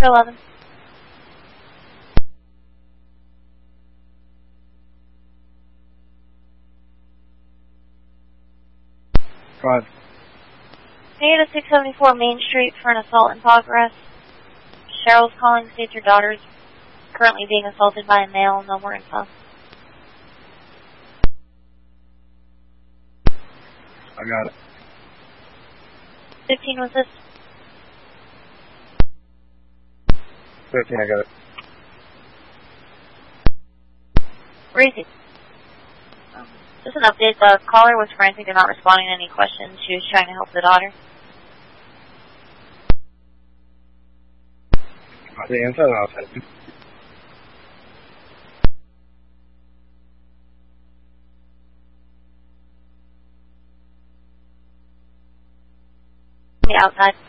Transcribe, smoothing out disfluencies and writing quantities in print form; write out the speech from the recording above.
11. Go ahead. Need a 674 Main Street for an assault in progress. Cheryl's calling, states your daughter's currently being assaulted by a male. No more info. I got it. 15 was this? 15, I got it. Where is he? Just an update, the caller was frantic and not responding to any questions. She was trying to help the daughter. The inside or outside? The outside.